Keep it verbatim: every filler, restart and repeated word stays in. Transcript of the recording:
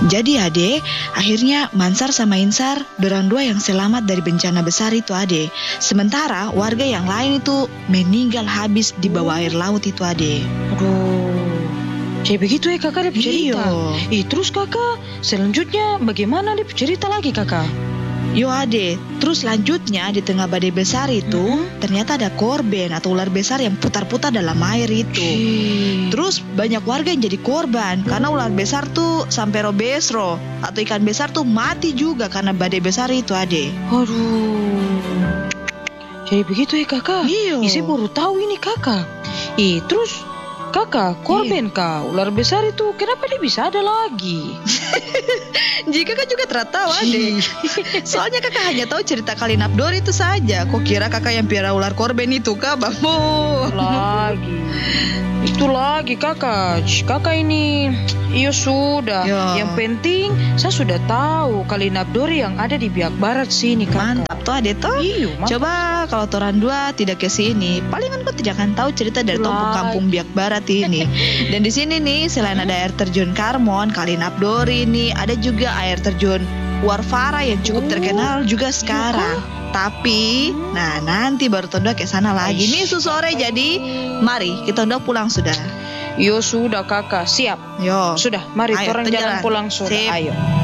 Jadi ade, akhirnya Mansar sama Insar, dorang dua yang selamat dari bencana besar itu ade. Sementara warga yang lain itu meninggal habis di bawah air laut itu ade. Aduh, jadi begitu ya kakak dia cerita. Iyo. Ih, terus kakak, selanjutnya bagaimana dia cerita lagi kakak? Yo ade, terus lanjutnya di tengah badai besar itu Mm-hmm. ternyata ada korban atau ular besar yang putar-putar dalam air itu. Cih. Terus banyak warga yang jadi korban karena ular besar tuh sampai robesro atau ikan besar tuh mati juga karena badai besar itu ade. Aduh, jadi begitu ya kakak? Iyo. Ih, saya baru tahu ini kakak. Ih, terus kakak, korban kak, ular besar itu kenapa dia bisa ada lagi? Jika kakak juga tidak tahu ade. Soalnya kakak hanya tahu cerita Kalinapdor itu saja. Kok kira kakak yang piara ular korban itu kak, bambu? Lagi. Itu lagi kakak. Shh, kakak ini, iyo sudah. Ya. Yang penting saya sudah tahu Kalinapdor yang ada di Biak Barat sini kakak. Mantap tuh ade toh. Iyo, mantap. Coba kalau toran dua tidak ke sini, palingan kau tidak akan tahu cerita dari Lagi. kampung Biak Barat ini. Dan di sini nih selain ada air terjun Karmon, Kalinapdor ini ada juga air terjun Warfara yang cukup Oh, terkenal juga sekarang. Tapi, nah nanti baru Tondo ke sana lagi. Nih su sore jadi, mari kita Tondo pulang sudah. Iyo sudah kakak, siap. Yo. Sudah, mari Ayo, orang kita jalan jalan. pulang sudah. Sip. Ayo.